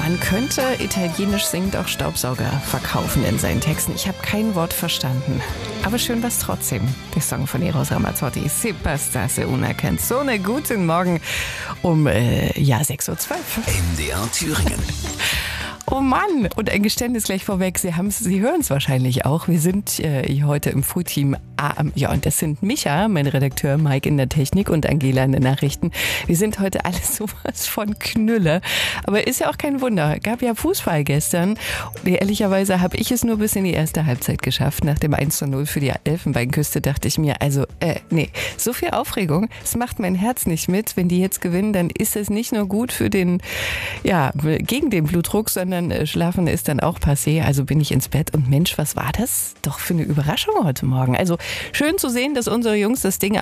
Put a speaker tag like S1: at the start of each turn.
S1: Man könnte italienisch singend auch Staubsauger verkaufen in seinen Texten. Ich habe kein Wort verstanden. Aber schön war's trotzdem. Der Song von Eros Ramazzotti. Se bastasse una canzone. Guten Morgen um 6:12 Uhr.
S2: MDR Thüringen.
S1: Oh Mann! Und ein Geständnis gleich vorweg. Sie hören es wahrscheinlich auch. Wir sind hier heute im Frühteam. Und das sind Micha, mein Redakteur, Mike in der Technik und Angela in den Nachrichten. Wir sind heute alles sowas von Knülle. Aber ist ja auch kein Wunder. Gab ja Fußball gestern. Und ehrlicherweise habe ich es nur bis in die erste Halbzeit geschafft. Nach dem 1:0 für die Elfenbeinküste dachte ich mir, so viel Aufregung, das macht mein Herz nicht mit. Wenn die jetzt gewinnen, dann ist es nicht nur gut für gegen den Blutdruck, sondern Schlafen ist dann auch passé. Also bin ich ins Bett und Mensch, was war das doch für eine Überraschung heute Morgen. Also schön zu sehen, dass unsere Jungs das Ding